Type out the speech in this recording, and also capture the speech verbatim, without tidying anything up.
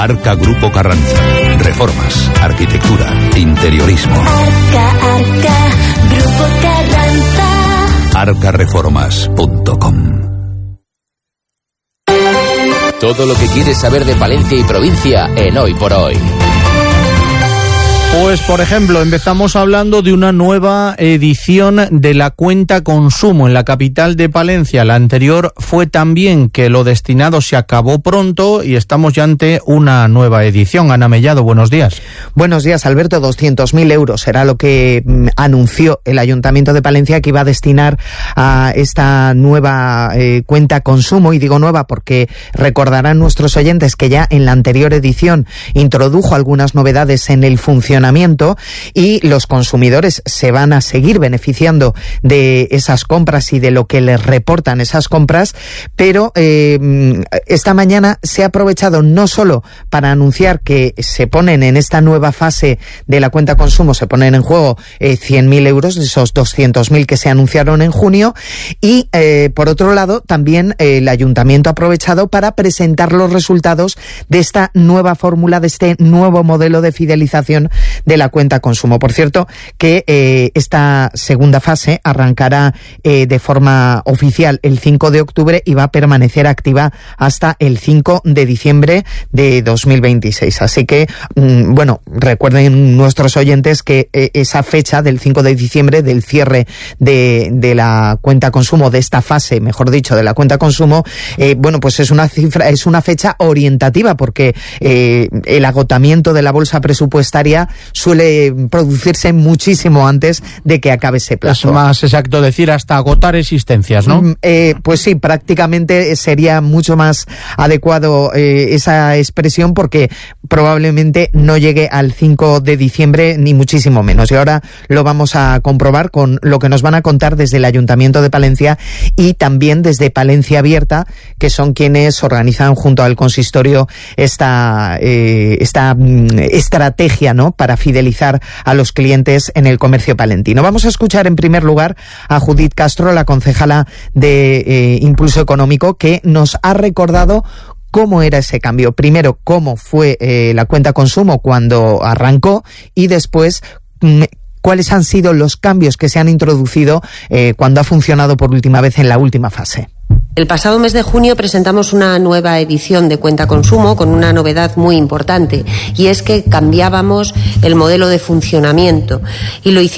Arca Grupo Carranza. Reformas, arquitectura, interiorismo. Arca, Arca, Grupo Carranza. arca reformas punto com. Todo lo que quieres saber de Palencia y provincia en Hoy por Hoy. Pues, por ejemplo, empezamos hablando de una nueva edición de la cuenta consumo en la capital de Palencia. La anterior fue también que lo destinado se acabó pronto y estamos ya ante una nueva edición. Ana Mellado, buenos días. Buenos días, Alberto. doscientos mil euros era lo que mm, anunció el Ayuntamiento de Palencia que iba a destinar a esta nueva eh, cuenta consumo. Y digo nueva porque recordarán nuestros oyentes que ya en la anterior edición introdujo algunas novedades en el funcionamiento y los consumidores se van a seguir beneficiando de esas compras y de lo que les reportan esas compras, pero eh, esta mañana se ha aprovechado no solo para anunciar que se ponen en esta nueva fase de la cuenta consumo, se ponen en juego eh, cien mil euros de esos doscientos mil que se anunciaron en junio, y eh, por otro lado también eh, el Ayuntamiento ha aprovechado para presentar los resultados de esta nueva fórmula, de este nuevo modelo de fidelización de la cuenta consumo. Por cierto, que eh, esta segunda fase arrancará eh, de forma oficial el cinco de octubre y va a permanecer activa hasta el cinco de diciembre de dos mil veintiséis. Así que, mmm, bueno, recuerden nuestros oyentes que eh, esa fecha del cinco de diciembre, del cierre de, de la cuenta consumo, de esta fase, mejor dicho, de la cuenta consumo, eh, bueno, pues es una cifra, es una fecha orientativa, porque eh, el agotamiento de la bolsa presupuestaria suele producirse muchísimo antes de que acabe ese plazo. Es más exacto decir hasta agotar existencias, ¿no? Mm, eh, pues sí, prácticamente sería mucho más adecuado eh, esa expresión, porque probablemente no llegue al cinco de diciembre ni muchísimo menos. Y ahora lo vamos a comprobar con lo que nos van a contar desde el Ayuntamiento de Palencia y también desde Palencia Abierta, que son quienes organizan junto al consistorio esta, eh, esta mm, estrategia, ¿no?, para fidelizar a los clientes en el comercio palentino. Vamos a escuchar en primer lugar a Judith Castro, la concejala de eh, Impulso Económico, que nos ha recordado cómo era ese cambio. Primero, cómo fue eh, la cuenta consumo cuando arrancó, y después mm, cuáles han sido los cambios que se han introducido eh, cuando ha funcionado por última vez en la última fase. El pasado mes de junio presentamos una nueva edición de Cuenta Consumo con una novedad muy importante, y es que cambiábamos el modelo de funcionamiento y lo hicimos